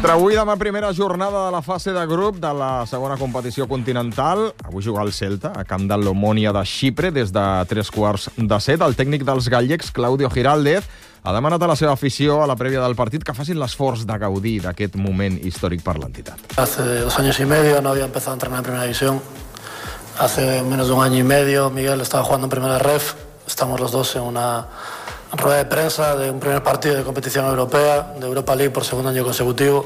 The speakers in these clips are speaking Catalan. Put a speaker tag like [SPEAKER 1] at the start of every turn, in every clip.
[SPEAKER 1] Entre avui i demà, primera jornada de la fase de grup de la segona competició continental. Avui juga el Celta, a camp del l'Omonia de Xipre, des de 3:15. El tècnic dels gallecs, Claudio Giraldez, ha demanat a la seva afició, a la prèvia del partit, que facin l'esforç de gaudir d'aquest moment històric per l'entitat.
[SPEAKER 2] Hace 2 años y medio no había empezado a entrenar en primera división. Hace menos de 1 año y medio Miguel estaba jugando en primera ref. Estamos los dos en una rueda de prensa de un primer partido de competición europea, de Europa League por 2º año consecutivo.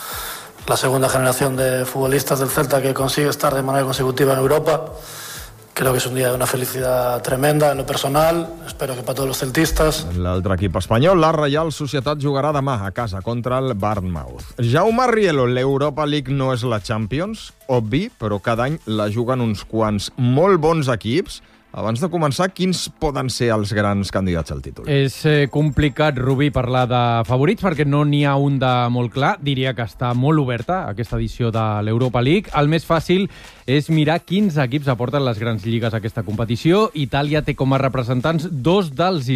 [SPEAKER 2] La segunda generación de futbolistas del Celta que consigue estar de manera consecutiva en Europa. Creo que es un día de una felicidad tremenda en lo personal, espero que para todos los celtistas.
[SPEAKER 1] L'altre equip espanyol, la Reial Societat, jugarà demà a casa contra el Bournemouth. Jaume Rielo, l'Europa League no és la Champions, obvi, però cada any la juguen uns quants molt bons equips. Abans de començar, quins poden ser els grans candidats al títol?
[SPEAKER 3] És complicat, Rubí, parlar de favorits perquè no n'hi ha un de molt clar. Diria que està molt oberta aquesta edició de l'Europa League. El més fàcil és mirar quins equips aporten les grans lligues a aquesta competició. Itàlia té com a representants 2 dels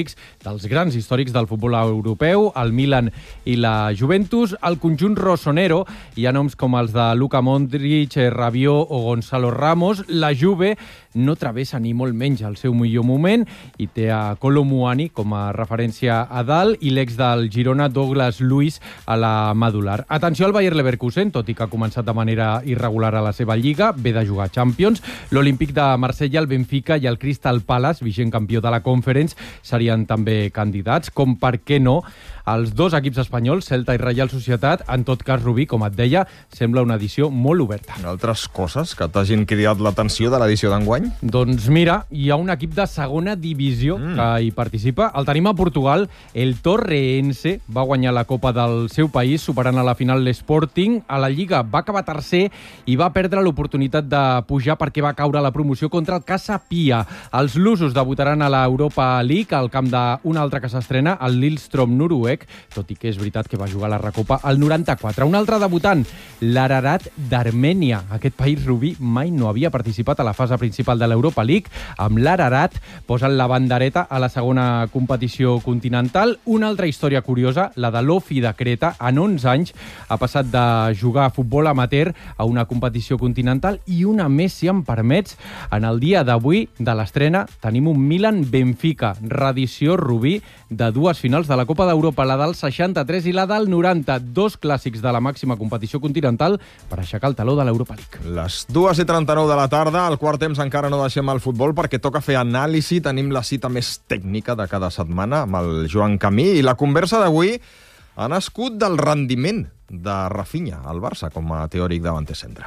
[SPEAKER 3] grans històrics del futbol europeu, el Milan i la Juventus. Al conjunt rossonero hi ha noms com els de Luka Modric, Rabiot o Gonzalo Ramos. La Juve no travessa ni molt menys el seu millor moment i té a Kolo Muani com a referència a dalt i l'ex del Girona, Douglas Luiz, a la medular. Atenció al Bayer Leverkusen, tot i que ha començat de manera irregular a la seva lliga, ve de jugar Champions. L'Olímpic de Marsella, el Benfica i el Crystal Palace, vigent campió de la Conference, serien també candidats, com per què no els 2 equips espanyols, Celta i Reial Societat. En tot cas, Rubí, com et deia, sembla una edició molt oberta.
[SPEAKER 1] Altres coses que t'hagin cridat l'atenció de l'edició d'enguany?
[SPEAKER 3] Doncs mira, hi ha un equip de segona divisió que hi participa. El tenim a Portugal. El Torreense va guanyar la Copa del seu país, superant a la final l'Sporting. A la Lliga va acabar tercer i va perdre l'oportunitat de pujar perquè va caure a la promoció contra el Casa Pia. Els lusos debutaran a l'Europa League al camp d'un altre que s'estrena, el Lillestrøm noruec, tot i que és veritat que va jugar la Recopa al 94. Un altre debutant, l'Ararat d'Armènia. Aquest país, Rubí, mai no havia participat a la fase principal de l'Europa League. Amb l'Ararat posen la bandereta a la segona competició continental. Una altra història curiosa, la de l'Ofi de Creta. En 11 anys ha passat de jugar a futbol amateur a una competició continental i una més, si em permets. En el dia d'avui, de l'estrena, tenim un Milan-Benfica, reedició, Rubí, de 2 finals de la Copa d'Europa, la del 63 i la del 90, 2 clàssics de la màxima competició continental per aixecar el taló de l'Europa League.
[SPEAKER 1] Les 2:39 de la tarda, al quart temps encara no deixem el futbol perquè toca fer anàlisi. Tenim la cita més tècnica de cada setmana amb el Joan Camí i la conversa d'avui ha nascut del rendiment de Rafinha al Barça com a teòric davanter centre.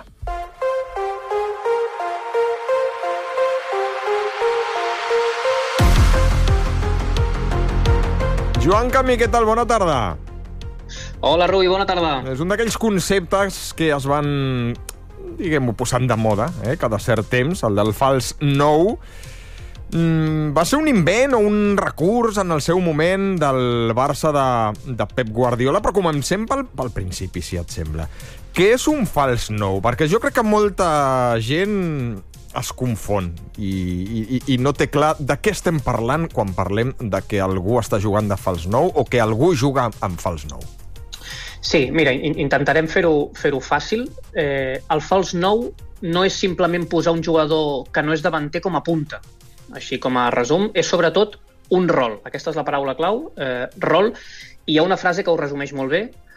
[SPEAKER 1] Joan Camí, què tal? Bona tarda.
[SPEAKER 4] Hola, Rui, bona tarda.
[SPEAKER 1] És un d'aquells conceptes que es van, diguem-ho, posant de moda, cada cert temps, el del fals nou. Va ser un invent o un recurs en el seu moment del Barça de Pep Guardiola, però comencem pel principi, si et sembla. Què és un fals nou? Perquè jo crec que molta gent es confon i no té clar de què estem parlant quan parlem de que algú està jugant de fals nou o que algú juga amb fals nou.
[SPEAKER 4] Sí, mira, intentarem fer-ho fàcil. El fals nou no és simplement posar un jugador que no és davanter com a punta. Així com a resum, és sobretot un rol. Aquesta és la paraula clau, rol. I hi ha una frase que ho resumeix molt bé.